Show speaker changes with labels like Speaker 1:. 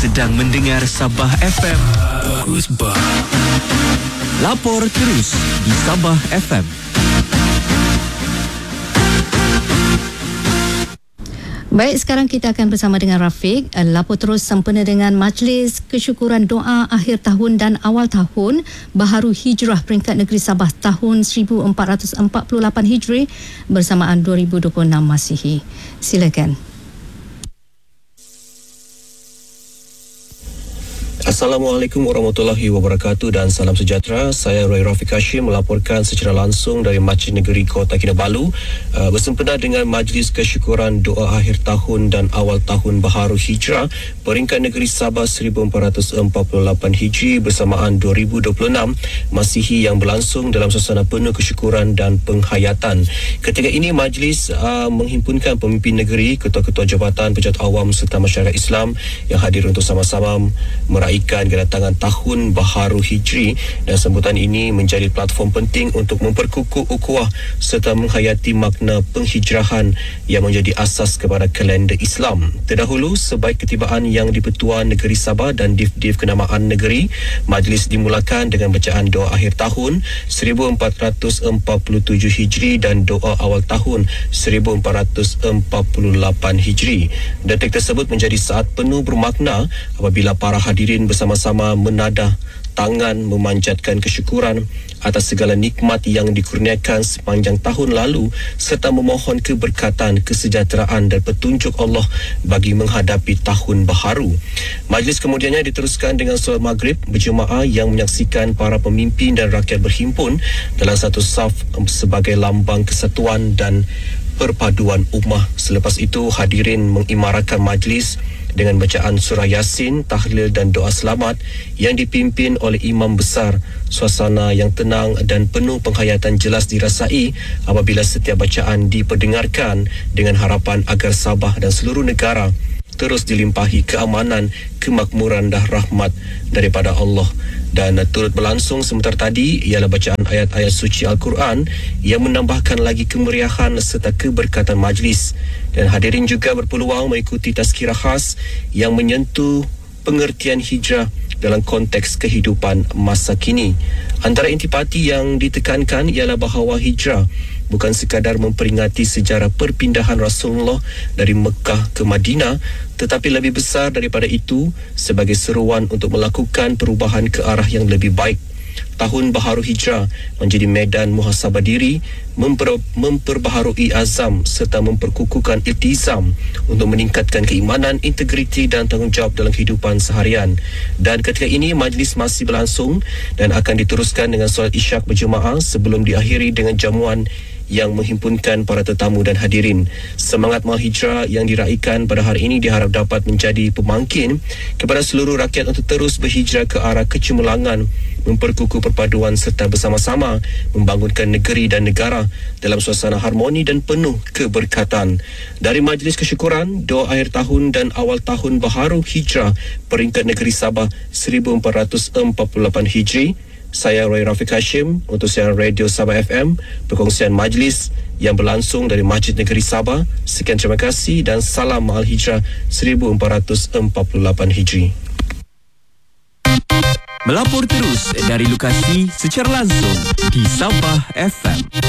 Speaker 1: sedang mendengar Sabah FM. Bagus bah. Lapor terus di Sabah FM.
Speaker 2: Baik, sekarang kita akan bersama dengan Rafiq. Lapor terus sempena dengan Majlis Kesyukuran Doa Akhir Tahun dan Awal Tahun Baharu Hijrah Peringkat Negeri Sabah tahun 1448 Hijri bersamaan 2026 Masihi. Silakan.
Speaker 3: Assalamualaikum warahmatullahi wabarakatuh dan salam sejahtera. Saya Roy Rafiq Hashim melaporkan secara langsung dari Masjid Negeri Kota Kinabalu bersempena dengan Majlis Kesyukuran Doa Akhir Tahun dan Awal Tahun Baharu Hijrah Peringkat Negeri Sabah 1448 Hijri bersamaan 2026 Masihi yang berlangsung dalam suasana penuh kesyukuran dan penghayatan. Ketika ini majlis menghimpunkan pemimpin negeri, ketua-ketua jabatan, pejabat awam serta masyarakat Islam yang hadir untuk sama-sama meraihkan kedatangan Tahun Baharu Hijri, dan sambutan ini menjadi platform penting untuk memperkukuh ukhuwah serta menghayati makna penghijrahan yang menjadi asas kepada kalender Islam. Terdahulu, sebaik ketibaan Yang di-Pertua Negeri Sabah dan Div-Div Kenamaan Negeri, majlis dimulakan dengan bacaan doa akhir tahun 1447 Hijri dan doa awal tahun 1448 Hijri. Detik tersebut menjadi saat penuh bermakna apabila para hadirin bersama-sama menadah tangan memanjatkan kesyukuran atas segala nikmat yang dikurniakan sepanjang tahun lalu serta memohon keberkatan, kesejahteraan dan petunjuk Allah bagi menghadapi tahun baharu. Majlis kemudiannya diteruskan dengan solat maghrib berjemaah yang menyaksikan para pemimpin dan rakyat berhimpun dalam satu saf sebagai lambang kesatuan dan perpaduan ummah. Selepas itu, hadirin mengimarakan majlis dengan bacaan surah Yasin, tahlil dan doa selamat yang dipimpin oleh imam besar. Suasana yang tenang dan penuh penghayatan jelas dirasai apabila setiap bacaan diperdengarkan dengan harapan agar Sabah dan seluruh negara terus dilimpahi keamanan, kemakmuran dan rahmat daripada Allah. Dan turut berlangsung sebentar tadi ialah bacaan ayat-ayat suci Al-Quran yang menambahkan lagi kemeriahan serta keberkatan majlis. Dan hadirin juga berpeluang mengikuti tazkirah khas yang menyentuh pengertian hijrah dalam konteks kehidupan masa kini. Antara intipati yang ditekankan ialah bahawa hijrah bukan sekadar memperingati sejarah perpindahan Rasulullah dari Mekah ke Madinah, tetapi lebih besar daripada itu sebagai seruan untuk melakukan perubahan ke arah yang lebih baik. Tahun Baharu Hijrah menjadi medan muhasabah diri, memperbaharui azam serta memperkukuhkan iltizam untuk meningkatkan keimanan, integriti dan tanggungjawab dalam kehidupan seharian. Dan ketika ini majlis masih berlangsung dan akan diteruskan dengan solat isyak berjemaah sebelum diakhiri dengan jamuan yang menghimpunkan para tetamu dan hadirin. Semangat Mahijrah yang diraikan pada hari ini diharap dapat menjadi pemangkin kepada seluruh rakyat untuk terus berhijrah ke arah kecemerlangan, memperkukuh perpaduan serta bersama-sama membangunkan negeri dan negara dalam suasana harmoni dan penuh keberkatan. Dari Majlis Kesyukuran Doa Akhir Tahun dan Awal Tahun Baharu Hijrah Peringkat Negeri Sabah 1448 Hijri, saya Roy Rafiq Hashim untuk siaran Radio Sabah FM, perkongsian majlis yang berlangsung dari Masjid Negeri Sabah. Sekian, terima kasih dan salam Al-Hijrah 1448 Hijri.
Speaker 1: Melapor terus dari lokasi secara langsung di Sabah FM.